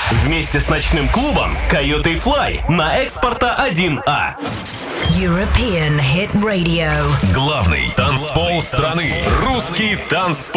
Вместе с ночным клубом Coyote Fly на Экспорта 1А. European Hit Radio. Главный танцпол страны. Русский танцпол.